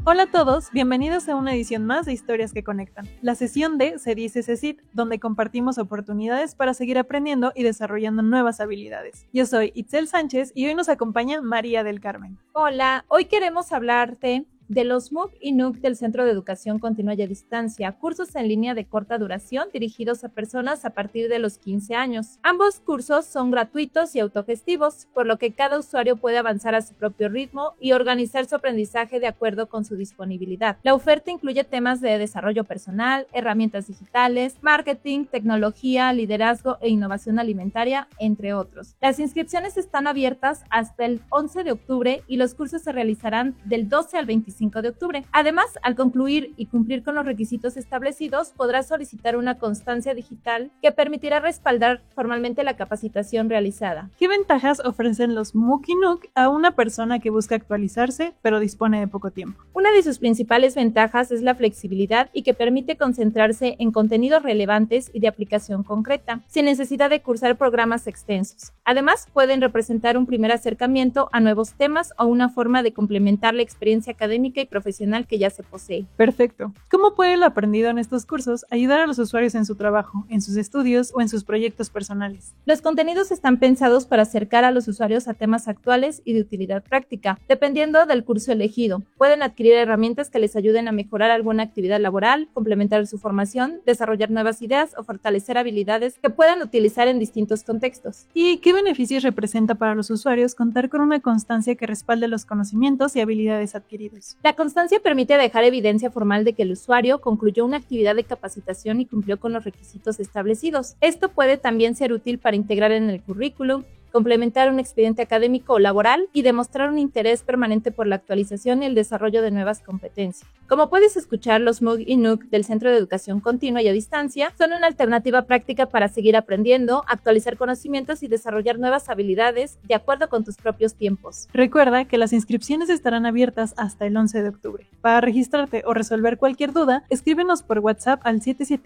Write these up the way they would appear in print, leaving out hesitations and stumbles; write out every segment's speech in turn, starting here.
Hola a todos, bienvenidos a una edición más de Historias que Conectan, la sesión de Se dice CECIT, donde compartimos oportunidades para seguir aprendiendo y desarrollando nuevas habilidades. Yo soy Itzel Sánchez y hoy nos acompaña María del Carmen. Hola, hoy queremos hablarte de los MOOC y NUC del Centro de Educación Continua y a Distancia, cursos en línea de corta duración dirigidos a personas a partir de los 15 años. Ambos cursos son gratuitos y autogestivos, por lo que cada usuario puede avanzar a su propio ritmo y organizar su aprendizaje de acuerdo con su disponibilidad. La oferta incluye temas de desarrollo personal, herramientas digitales, marketing, tecnología, liderazgo e innovación alimentaria, entre otros. Las inscripciones están abiertas hasta el 11 de octubre y los cursos se realizarán del 12 al 25 de octubre. Además, al concluir y cumplir con los requisitos establecidos, podrás solicitar una constancia digital que permitirá respaldar formalmente la capacitación realizada. ¿Qué ventajas ofrecen los MOOC y NUC a una persona que busca actualizarse, pero dispone de poco tiempo? Una de sus principales ventajas es la flexibilidad y que permite concentrarse en contenidos relevantes y de aplicación concreta, sin necesidad de cursar programas extensos. Además, pueden representar un primer acercamiento a nuevos temas o una forma de complementar la experiencia académica y profesional que ya se posee. Perfecto. ¿Cómo puede lo aprendido en estos cursos ayudar a los usuarios en su trabajo, en sus estudios o en sus proyectos personales? Los contenidos están pensados para acercar a los usuarios a temas actuales y de utilidad práctica, dependiendo del curso elegido. Pueden adquirir herramientas que les ayuden a mejorar alguna actividad laboral, complementar su formación, desarrollar nuevas ideas o fortalecer habilidades que puedan utilizar en distintos contextos. ¿Y qué beneficios representa para los usuarios contar con una constancia que respalde los conocimientos y habilidades adquiridos? La constancia permite dejar evidencia formal de que el usuario concluyó una actividad de capacitación y cumplió con los requisitos establecidos. Esto puede también ser útil para integrar en el currículum, complementar un expediente académico o laboral y demostrar un interés permanente por la actualización y el desarrollo de nuevas competencias. Como puedes escuchar, los MOOC y NUC del Centro de Educación Continua y a Distancia son una alternativa práctica para seguir aprendiendo, actualizar conocimientos y desarrollar nuevas habilidades de acuerdo con tus propios tiempos. Recuerda que las inscripciones estarán abiertas hasta el 11 de octubre. Para registrarte o resolver cualquier duda, escríbenos por WhatsApp al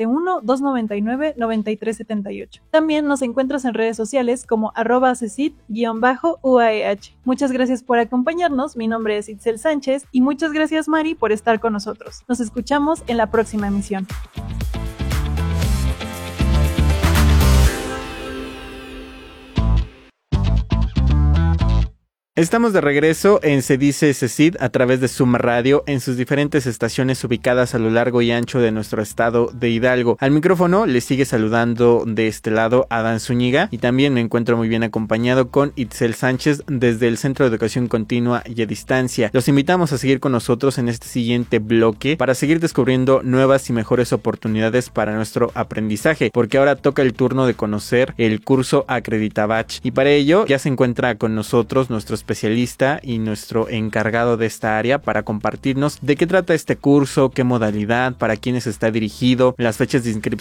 771-299-9378. También nos encuentras en redes sociales como @CECIT_UAEH. Muchas gracias por acompañarnos, mi nombre es Itzel Sánchez y muchas gracias Mari por estar con nosotros. Nos escuchamos en la próxima emisión. Estamos de regreso en Se dice CECIT a través de Suma Radio en sus diferentes estaciones ubicadas a lo largo y ancho de nuestro estado de Hidalgo. Al micrófono les sigue saludando de este lado Adán Zúñiga y también me encuentro muy bien acompañado con Itzel Sánchez desde el Centro de Educación Continua y a Distancia. Los invitamos a seguir con nosotros en este siguiente bloque para seguir descubriendo nuevas y mejores oportunidades para nuestro aprendizaje, porque ahora toca el turno de conocer el curso Acreditabach y para ello ya se encuentra con nosotros nuestro especialista y nuestro encargado de esta área para compartirnos de qué trata este curso, qué modalidad, para quiénes está dirigido, las fechas de inscripción